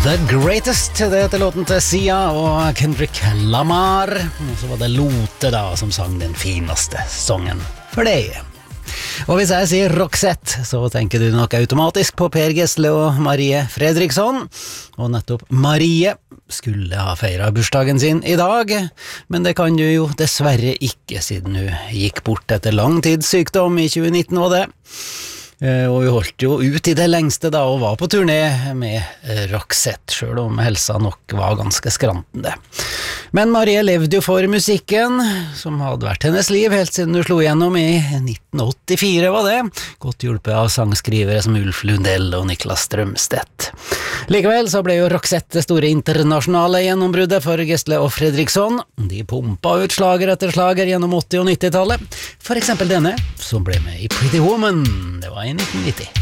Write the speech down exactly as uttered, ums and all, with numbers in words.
The Greatest, det heter låten til Sia og Kendrick Lamar. Og så var det Lote da som sang den fineste sangen for deg. Og hvis jeg sier Roxette, så tenker du nok automatisk på Per Gessle og Marie Fredriksson. Og nettopp Marie skulle ha feiret bursdagen sin i dag, men det kan du jo dessverre ikke siden hun gikk bort etter langtidssykdom i tjue nitten var det. Og vi holdt jo ut i det lengste da og var på turné med Roxette, selv om helsa nok var ganske skrantende. Men Marie levde jo for musikken, som hadde vært hennes liv helt siden hun slo igjennom i nitten åttifire var det, godt hjulpet av sangskrivere som Ulf Lundell og Niklas Strømstedt. Likevel så ble jo Roxette det store internasjonale gjennombruddet for Gessle og Fredriksson. De pumpa ut slager etter slager gjennom åtti- og nittitallet. For eksempel denne, som ble med i Pretty Woman. Det var i nitten nitti.